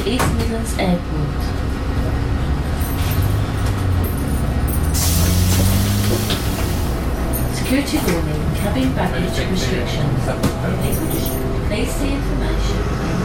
East Midlands Airport. Security warning, cabin baggage restrictions. Please see information.